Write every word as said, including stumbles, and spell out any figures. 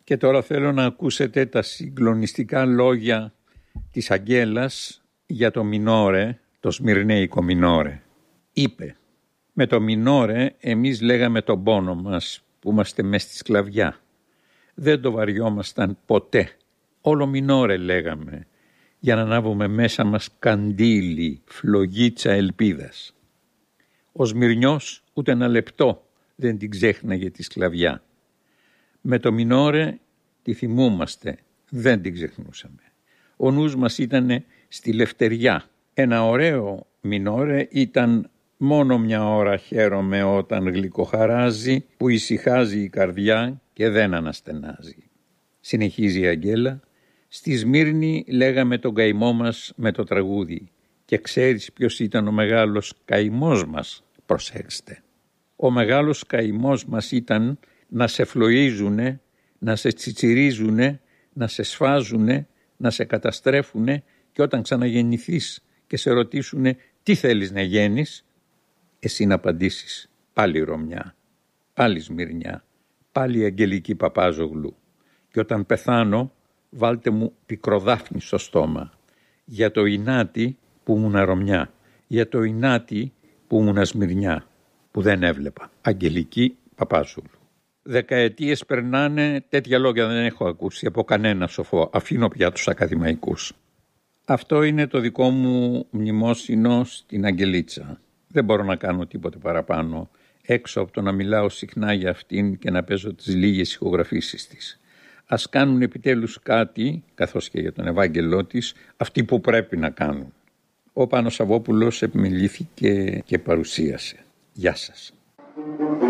Και τώρα θέλω να ακούσετε τα συγκλονιστικά λόγια της Αγγέλας για το μινόρε, το σμυρνέικο μινόρε. Είπε, με το μινόρε εμείς λέγαμε τον πόνο μας που είμαστε μες στη σκλαβιά. Δεν το βαριόμασταν ποτέ. Όλο μινόρε λέγαμε, για να ανάβουμε μέσα μας καντήλι, φλογίτσα ελπίδας. Ο Σμυρνιός ούτε ένα λεπτό δεν την ξέχναγε τη σκλαβιά. Με το μινόρε τη θυμούμαστε, δεν την ξεχνούσαμε. Ο νους μας ήταν στη Λευτεριά. Ένα ωραίο μινόρε ήταν μόνο μια ώρα χαίρομαι όταν γλυκοχαράζει, που ησυχάζει η καρδιά και δεν αναστενάζει. Συνεχίζει η Αγγέλα, στη Σμύρνη λέγαμε τον καημό μας με το τραγούδι και ξέρεις ποιος ήταν ο μεγάλος καημός μας, προσέξτε. Ο μεγάλος καημός μας ήταν να σε φλοίζουνε, να σε τσιτσιρίζουνε, να σε σφάζουνε, να σε καταστρέφουνε και όταν ξαναγεννηθείς και σε ρωτήσουνε τι θέλεις να γίνεις, εσύ να απαντήσεις πάλι Ρωμιά, πάλι Σμυρνιά, πάλι Αγγελική Παπάζογλου και όταν πεθάνω βάλτε μου πικροδάφνη στο στόμα για το Ινάτι που ήμουνα Ρωμιά, για το Ινάτι που ήμουνα Σμυρνιά που δεν έβλεπα. Αγγελική Παπάζογλου. Δεκαετίες περνάνε, τέτοια λόγια δεν έχω ακούσει από κανένα σοφό. Αφήνω πια τους ακαδημαϊκούς. Αυτό είναι το δικό μου μνημόσυνο στην Αγγελίτσα. Δεν μπορώ να κάνω τίποτε παραπάνω, έξω από το να μιλάω συχνά για αυτήν και να παίζω τις λίγες ηχογραφήσεις της. Ας κάνουν επιτέλους κάτι, καθώς και για τον Ευάγγελό της, αυτοί που πρέπει να κάνουν. Ο Πάνος Σαββόπουλος επιμελήθηκε και παρουσίασε. Γεια σας.